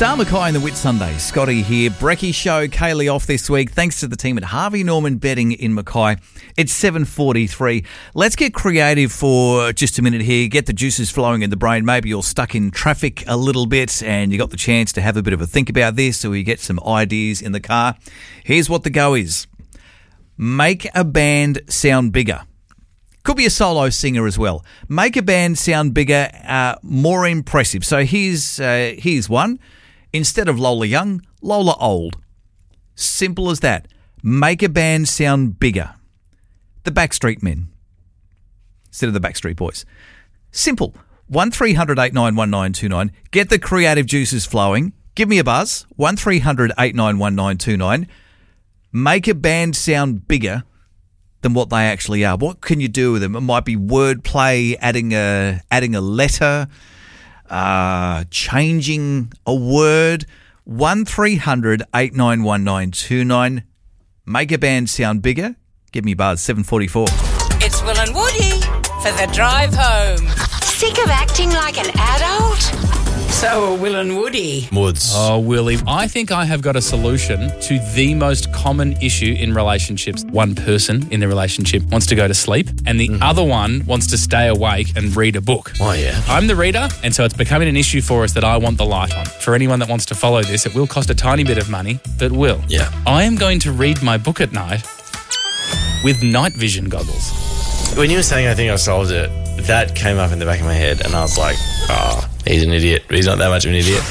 Star Mackay and the Whit Sunday. Scotty here. Brekkie show. Kaylee off this week. Thanks to the team at Harvey Norman Betting in Mackay. It's 7:43. Let's get creative for just a minute here. Get the juices flowing in the brain. Maybe you're stuck in traffic a little bit and you got the chance to have a bit of a think about this, or you get some ideas in the car. Here's what the go is. Make a band sound bigger. Could be a solo singer as well. Make a band sound bigger, more impressive. So here's one. Instead of Lola Young, Lola Old. Simple as that. Make a band sound bigger. The Backstreet Men instead of the Backstreet Boys. Simple. 1300 891929. Get the creative juices flowing. Give me a buzz. 1300 891929. Make a band sound bigger than what they actually are. What can you do with them? It might be wordplay, adding a letter, changing a word. 1300 891929. Make a band sound bigger. Give me a buzz. 7:44. It's Will and Woody for the drive home. Sick of acting like an adult? So, Will and Woody. Woods. Oh, Willie, I think I have got a solution to the most common issue in relationships. One person in the relationship wants to go to sleep and the other one wants to stay awake and read a book. Oh, yeah. I'm the reader, and so it's becoming an issue for us that I want the light on. For anyone that wants to follow this, it will cost a tiny bit of money, but will. Yeah. I am going to read my book at night with night vision goggles. When you were saying I think I solved it, that came up in the back of my head and I was like, oh, he's an idiot. He's not that much of an idiot.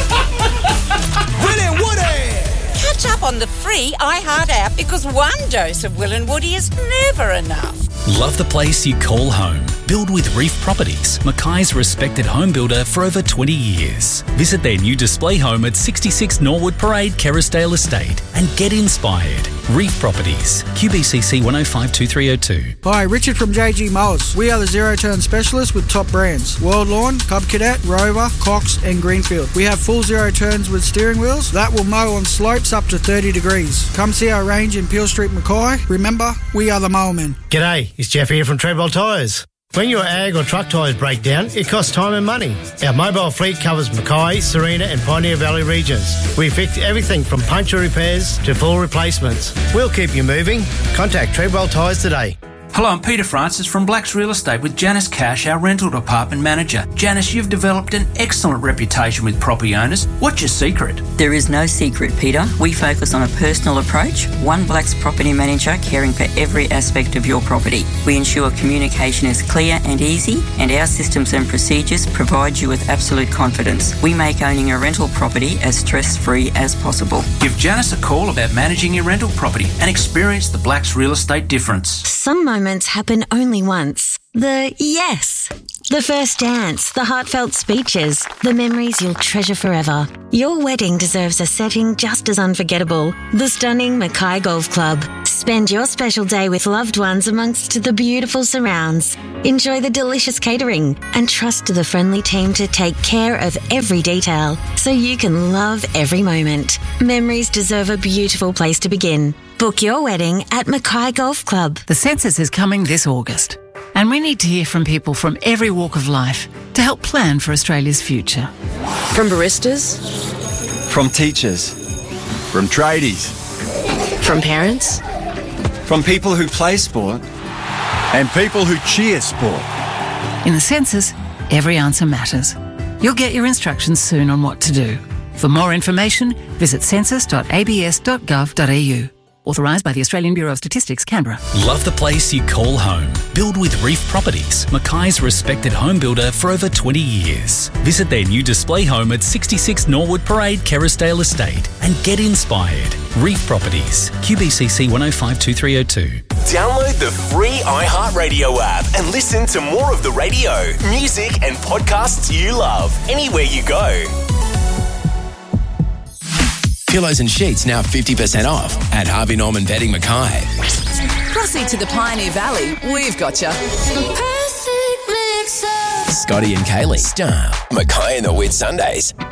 Will and Woody! Catch up on the free iHeart app because one dose of Will and Woody is never enough. Love the place you call home. Build with Reef Properties, Mackay's respected home builder for over 20 years. Visit their new display home at 66 Norwood Parade, Kerrisdale Estate, and get inspired. Reef Properties, QBCC 1052302. Hi, Richard from JG Mowers. We are the zero-turn specialists with top brands. World Lawn, Cub Cadet, Rover, Cox and Greenfield. We have full zero turns with steering wheels that will mow on slopes up to 30 degrees. Come see our range in Peel Street, Mackay. Remember, we are the Mowermen. G'day, it's Jeff here from Treadwell Tyres. When your ag or truck tyres break down, it costs time and money. Our mobile fleet covers Mackay, Serena and Pioneer Valley regions. We fix everything from puncture repairs to full replacements. We'll keep you moving. Contact Treadwell Tyres today. Hello, I'm Peter Francis from Blacks Real Estate with Janice Cash, our rental department manager. Janice, you've developed an excellent reputation with property owners. What's your secret? There is no secret, Peter. We focus on a personal approach, one Blacks property manager caring for every aspect of your property. We ensure communication is clear and easy, and our systems and procedures provide you with absolute confidence. We make owning a rental property as stress-free as possible. Give Janice a call about managing your rental property and experience the Blacks Real Estate difference. Some moments happen only once. The yes. The first dance, the heartfelt speeches, the memories you'll treasure forever. Your wedding deserves a setting just as unforgettable. The stunning Mackay Golf Club. Spend your special day with loved ones amongst the beautiful surrounds. Enjoy the delicious catering and trust the friendly team to take care of every detail so you can love every moment. Memories deserve a beautiful place to begin. Book your wedding at Mackay Golf Club. The census is coming this August, and we need to hear from people from every walk of life to help plan for Australia's future. From baristas, from teachers, from tradies, from parents, from people who play sport and people who cheer sport. In the census, every answer matters. You'll get your instructions soon on what to do. For more information, visit census.abs.gov.au. Authorised by the Australian Bureau of Statistics, Canberra. Love the place you call home. Build with Reef Properties, Mackay's respected home builder for over 20 years. Visit their new display home at 66 Norwood Parade, Kerrisdale Estate, and get inspired. Reef Properties, QBCC 1052302. Download the free iHeartRadio app and listen to more of the radio, music and podcasts you love anywhere you go. Pillows and sheets now 50% off at Harvey Norman Betting Mackay. Proceed to the Pioneer Valley. We've got you. Scotty and Kaylee. Star Mackay and the Whit Sundays.